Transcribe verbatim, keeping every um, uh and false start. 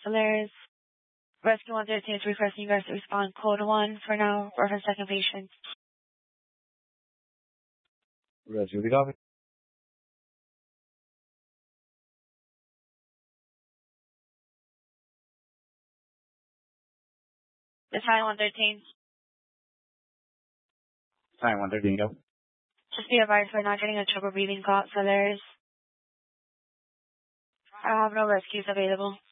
So there's Rescue one thirteen is requesting you guys to respond code one for now, for her second patient. Rescue the copy. This high one thirteen. Hi, one thirteen, go. Just be advised we're not getting a trouble breathing call, so there's I have no rescues available.